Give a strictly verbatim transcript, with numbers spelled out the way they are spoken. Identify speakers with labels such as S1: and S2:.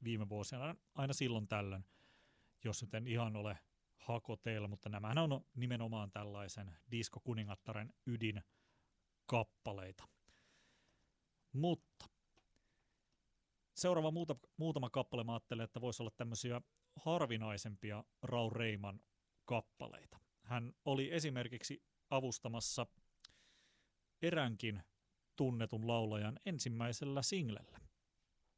S1: viime vuosina aina silloin tällöin, jos nyt en ihan ole hakoteilla, mutta nämähän on nimenomaan tällaisen diskokuningattaren ydinkappaleita. Mutta seuraava muuta, muutama kappale mä ajattelen, että voisi olla tämmöisiä harvinaisempia Raul Reiman kappaleita. Hän oli esimerkiksi avustamassa eräänkin tunnetun laulajan ensimmäisellä singlellä.